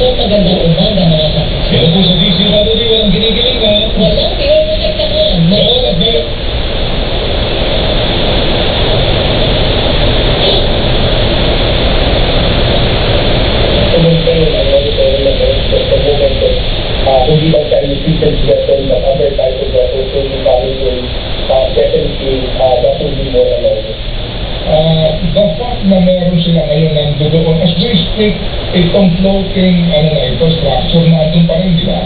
magandang umaga mga kapatid. Yan po sa DC Radio Di, walang kinikilig na. Walang pinoprotektahan. Oo, at may... Hindi lang tayo season vessel but other types of vessels will be coming in. Definitely, that will be more alarming. The fact na meron sila ngayon nandoon, as we speak, itong floating, structure na andun pa rin, di ba?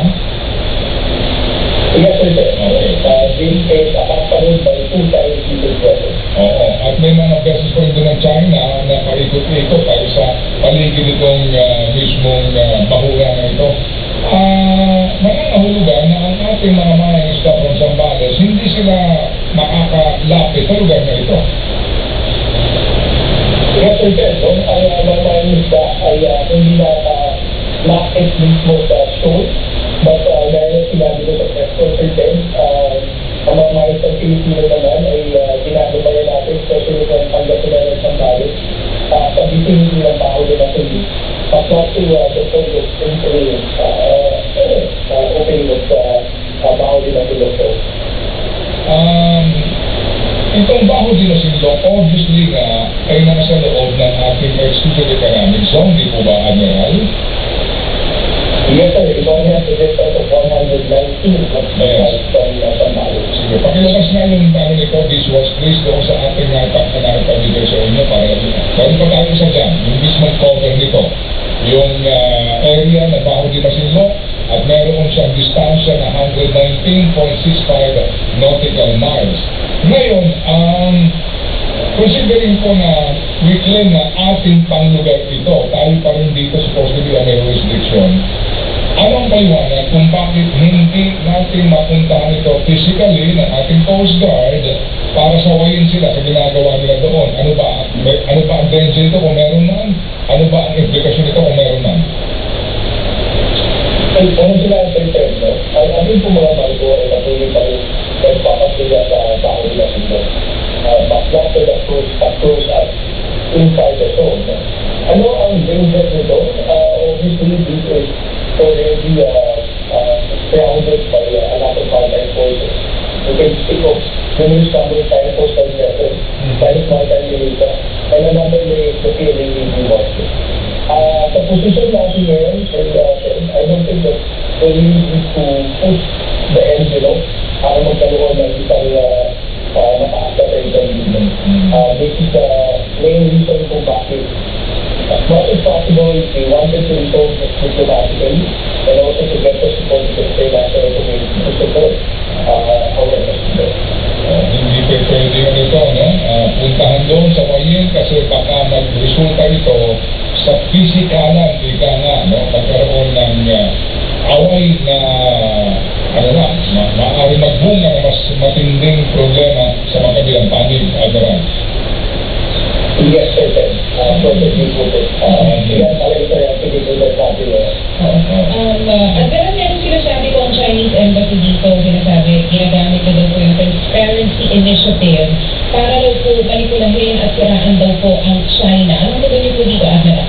Yes, sir. This is accompanied by two Chinese season vessels. Oo, at may mga beses pa rin doon ng China na paikot-ikot tayo sa paligid itong mismong bahura na ito. Mananahulugan na ang ating mga mangingisda from Zambales, hindi sila makakalapit sa lugar na ito. Yes, sir. Ang mga mangingisda ay hindi nakakit mismo sa shore, but dahil sila dito sa Preston, sir, ang mga mangingisda sa Pilipino naman ay ginagabayan natin, especially kung Pangasinan at Zambales, sabihin hindi lang bahuli na hindi. But not to the point of entering, opening of bahuli na Pilipino. Itong baho din na sinulong, obviously nga, ay nasa loob ng ating exclusive economic zone, di po ba, Admiral? Yes, sir. It only has a distance of 119 from Zambales. Sige, pakilabas nga yung nito, visuals please, doon sa ating nakapabigay sa inyo para meron pa tayo isa dyan, yung mismong cover nito, yung area na baho din na sinulong, at meron siyang distansya na 119.65 nautical miles. Ngayon, considering ko na we claim na ating panglugar ito, tayo pa rin dito supposed to be a jurisdiction, anong paliwanag kung bakit hindi natin mapuntahan ito physically ng ating Coast Guard para sawayin sila sa ginagawa nila doon? Ano ba ang danger ito kung meron man? Ano ba ang implikasyon ito kung meron man? Ano sila ang no? Ang ating po mga barko ay patuloy pa rin nagpapasila sa baho nila dito. But not to the approach us inside the zone. No? Ano ang danger nito? Obviously, this is already surrounded by a lot of maritime forces. You can speak of numerous number of time coastal vessels, Chinese maritime militia, and another is the PLA market. Sa position natin ngayon, I don't think that we need to push the envelope para magkaroon ng isang mataas na tension dito. This is the main reason kung bakit as much as possible we wanted to resolve this diplomatically and also to get the support of the international community to support our efforts. Hindi pwede yun ito, no? Puntahan doon sa wayin kasi baka mag-resulta ito sa pisikalan, ika nga, no? Magkaroon ng away na maaari magbunga na mas matinding problema sa magkabilang panig, Admiral. Yes, sir. Perfectly put it. Yan talaga sir, ang pinipulot natin. Admiral, meron sinasabi ko ang Chinese Embassy dito, sinasabi, ginagamit na daw po yung Transparency Initiative para daw po manipulahin at siraan daw po ang China. Anong gagawin niyo po dito, Admiral?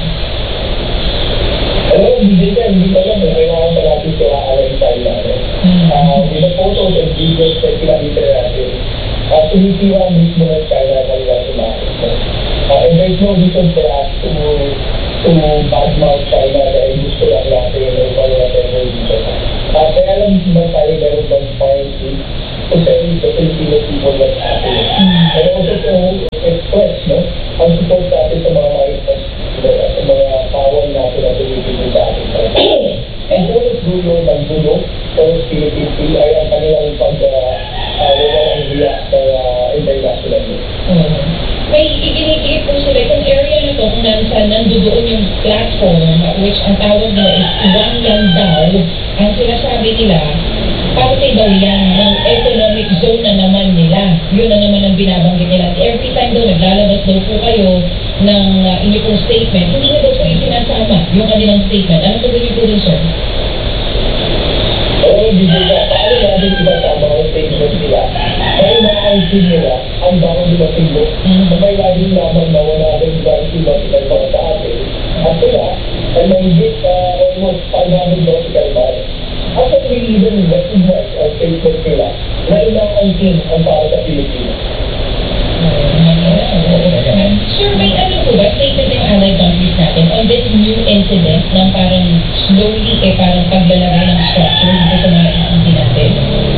Hindi pa lang, kailangan pa natin siraan ang China. With the photos and videos na pinakita natin, tumitira mismo ng China ang kanilang imahe. And there's no reason for us to badmouth China dahil gusto lang natin o whatever reason. Kaya lang naman tayo meron bang point to tell the Filipino people what's happening. And also to express ang support natin sa mga pawang natin na tumitira sa ating country. And ulit dulo ng dulo, towards PPP ay ang kanilang pag-walang hiya sa international news. May iginigiit po sila itong area na to kung nandoon yung platform which ang tawag mo is Wangyang daw. Ang sinasabi nila, parte daw yan ng economic zone na naman nila. Yun na naman ang binabanggit nila. Every time daw naglalabas daw po kayo ng inyo pong statement, hindi na daw po isinasama yung kanilang statement. Ano po ganyan po dun, sir? Hindi nila. Paano natin ibasama ang statement nila? Dahil makaangkin nila ang bago nila pilo na may laging naman na wala rin iba ang iba sa atin. At sila ay mahigit almost 500 nautical miles. After we even recognize ang statement nila na ilang angking ang para sa Pilipinas. Sir, may ano po ba statement ng allied countries natin on this new incident ng parang slowly parang paglalagay ng structure dito sa mga isinti natin?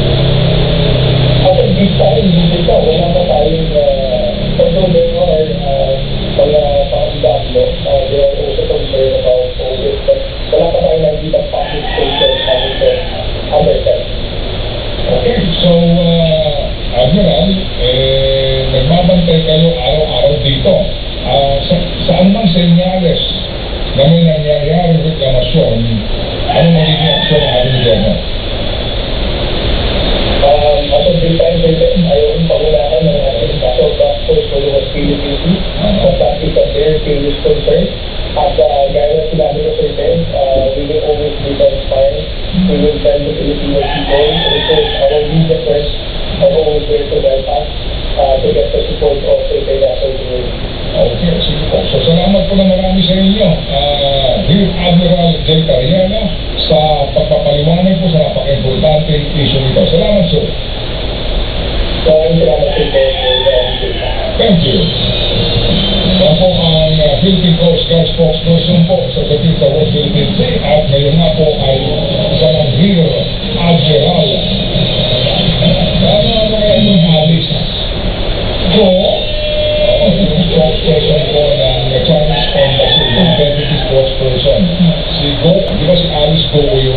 At this time, dito pa, wala pa tayong although there are mga paandam, no? They are also concerned about COVID, but wala pa tayong nakikita public statement coming from other countries. Okay, so, Admiral, nagbabantay kayo araw-araw dito. Saan mang senyales na may nangyayaring reklamasyon, ano magiging aksyon ng ating gobyerno? As of this time, ayaw kong pangunahan ng ating kaso backwards for the Philippines. So that is a very serious concern. At gaya na sinabi ko sa ito, we will always be transparent. We will tell the Filipino people. Of course, our media press are always there to help us to get the support of the international community. Okay, sige po. So, salamat po na marami sa inyo, Rear Admiral J. Cariana, sa pagpapaliwanag po sa napaka-importanteng issue nito. Salamat, sir. Maraming salamat po po. Thank you. Yan po ang Philippine Coast Guard spokesperson po sa dating sa West Philippine Sea at ngayon nga po ay isa ng Rear Admiral. Ano kaya yung alis? So, yung spokesperson po ng Chinese Embassy, yung deputy spokesperson, si Go, di ba si Alice Go yung